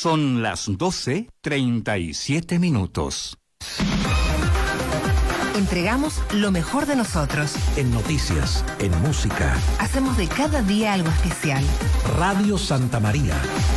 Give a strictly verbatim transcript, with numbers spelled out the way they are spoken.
Son las doce treinta y siete minutos. Entregamos lo mejor de nosotros. En noticias, en música. Hacemos de cada día algo especial. Radio Santa María.